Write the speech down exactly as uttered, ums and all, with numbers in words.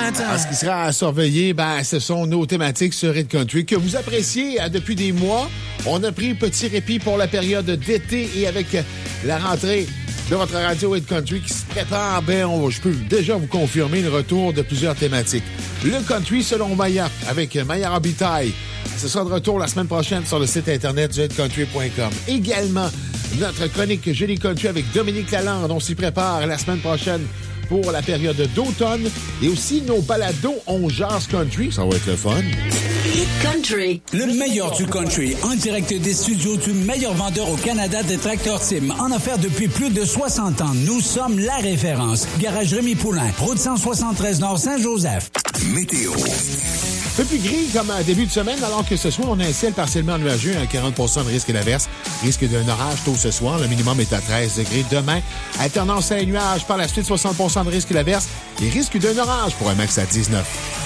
matin. Alors, ce qui sera à surveiller, ben, ce sont nos thématiques sur Hit Country que vous appréciez euh, depuis des mois. On a pris petit répit pour la période d'été et avec euh, la rentrée de votre radio Hit Country qui se prépare, ben, on, je peux déjà vous confirmer le retour de plusieurs thématiques. Le country selon Maya avec Maya Robitaille. Ce sera de retour la semaine prochaine sur le site internet du hit country point com. Également, notre chronique Julie Country avec Dominique Lalande. On s'y prépare la semaine prochaine pour la période d'automne. Et aussi nos balados On Jase Country. Ça va être le fun. Hit Country. Le meilleur du country, en direct des studios du meilleur vendeur au Canada de Tracteur Tim. En affaires depuis plus de soixante ans, nous sommes la référence. Garage Rémi Poulain, route cent soixante-treize Nord Saint-Joseph. Météo. Un peu plus gris comme à début de semaine, alors que ce soir, on a un ciel partiellement nuageux, à quarante pour cent de risque d'averse. Risque d'un orage tôt ce soir. Le minimum est à treize degrés. Demain, alternance à un nuage. Par la suite, soixante pour cent de risque d'averse et risque d'un orage pour un max à dix-neuf.